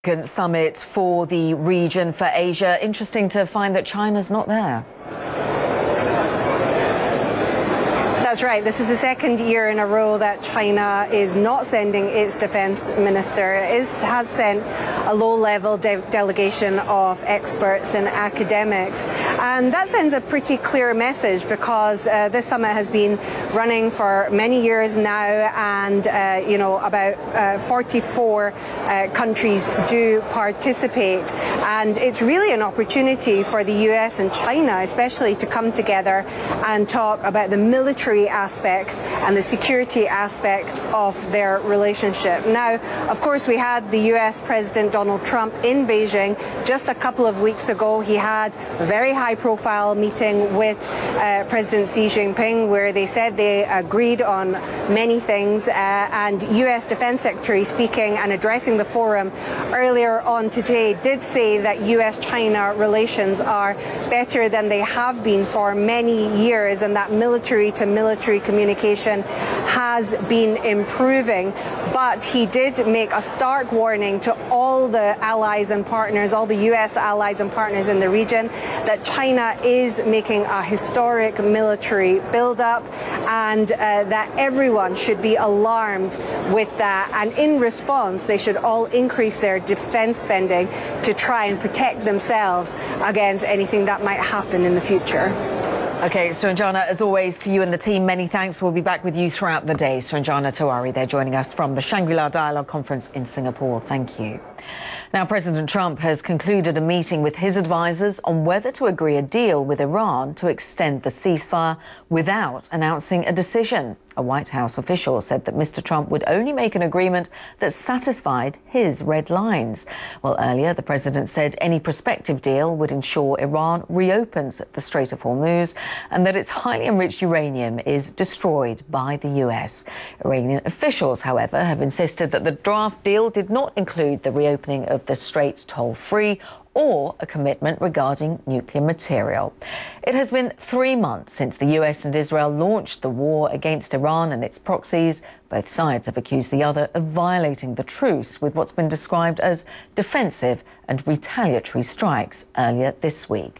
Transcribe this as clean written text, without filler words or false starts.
Summit for the region for Asia. Interesting to find that China's not there. That's right. This is the second year in a row that China is not sending its defence minister. It has sent a low-level delegation of experts and academics. And that sends a pretty clear message because this summit has been running for many years now, and about 44 countries do participate. And it's really an opportunity for the US and China especially to come together and talk about the military aspect and the security aspect of their relationship. Now, of course, we had the US President Donald Trump in Beijing just a couple of weeks ago. He had a very high-profile meeting with President Xi Jinping where they said they agreed on many things, and US Defense Secretary speaking and addressing the forum earlier on today did say that US-China relations are better than they have been for many years, and that military-to-military communication has been improving. But he did make a stark warning to all the allies and partners, all the US allies and partners in the region, that China is making a historic military build-up, and that everyone should be alarmed with that. And in response, they should all increase their defense spending to try and protect themselves against anything that might happen in the future. OK, Suranjana, as always, to you and the team, many thanks. We'll be back with you throughout the day. Suranjana Tewari, they're joining us from the Shangri-La Dialogue Conference in Singapore. Thank you. Now, President Trump has concluded a meeting with his advisers on whether to agree a deal with Iran to extend the ceasefire without announcing a decision. A White House official said that Mr. Trump would only make an agreement that satisfied his red lines. Well, earlier, the president said any prospective deal would ensure Iran reopens the Strait of Hormuz and that its highly enriched uranium is destroyed by the US. Iranian officials, however, have insisted that the draft deal did not include the reopening of the Strait toll-free or a commitment regarding nuclear material. It has been 3 months since the US and Israel launched the war against Iran and its proxies. Both sides have accused the other of violating the truce with what's been described as defensive and retaliatory strikes earlier this week.